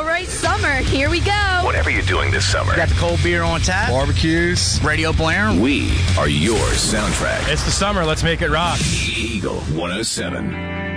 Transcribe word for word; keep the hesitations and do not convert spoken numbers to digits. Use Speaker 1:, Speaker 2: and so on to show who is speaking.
Speaker 1: All right, summer, here we go.
Speaker 2: Whatever you're doing this summer.
Speaker 3: Got the cold beer on tap.
Speaker 4: Barbecues.
Speaker 3: Radio blaring.
Speaker 2: We are your soundtrack.
Speaker 5: It's the summer. Let's make it rock.
Speaker 2: Eagle one oh seven.